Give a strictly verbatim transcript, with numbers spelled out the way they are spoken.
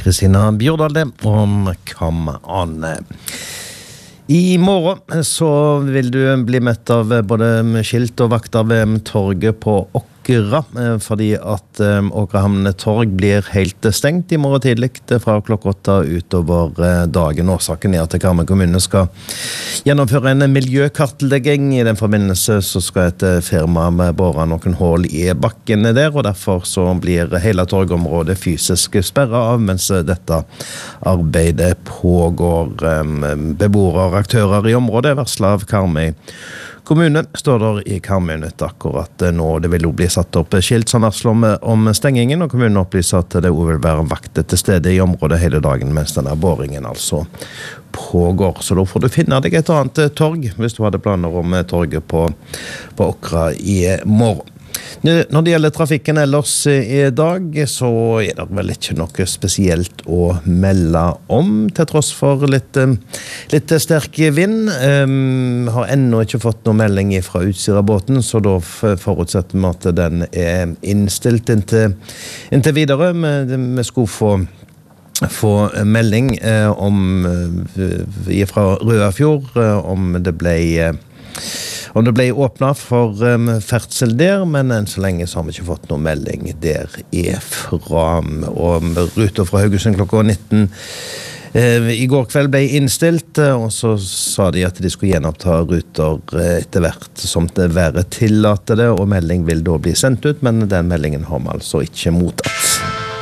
Kristina Bjordal om Come On. I morgen så vil du bli møtt av både skilt og vakter ved torget på Åkra, fordi at Åkrahamn torg blir helt stengt i morgen tidlig fra klokka åtte utover dagen. Årsaken er at Karmøy kommune skal gjennomføre en miljøkartlegging. I den forbindelse så skal et firma bore noen hål i bakken der, og derfor så blir hele torgområdet fysisk sperret av mens dette arbeidet pågår. Beboere og aktører i området varsler av Karmøy kommune, står der i Karmøy-nytt akkurat nå. Det vil jo bli satt opp skilt som varsler om, om stengingen, og kommunen opplyser at det vil være vakter til stede i området hele dagen mens denne boringen altså pågår. Så da får du finne deg et annet torg hvis du hadde planer om torget på, på Åkra i morgen. Når det gjelder trafikken ellers i dag, så er det vel ikke noe spesielt å melde om, til tross for litt, litt sterk vind. Um, har ennå ikke fått noen melding fra Utsirabåten, så da forutsetter vi at den er innstilt inntil, inntil videre. Vi skulle få få melding eh, om eh, fra Røafjord eh, om det ble eh, om det ble åpnet for um, ferdsel der, men enn så lenge så har vi ikke fått noen melding der ifra. Og ruta fra Haugesund klokka nitten eh, i går kveld ble innstilt, og så sa de at de skulle gjenoppta ruter etter hvert som det være tillater det, og melding vil da bli sendt ut, men den meldingen har vi altså ikke mottatt.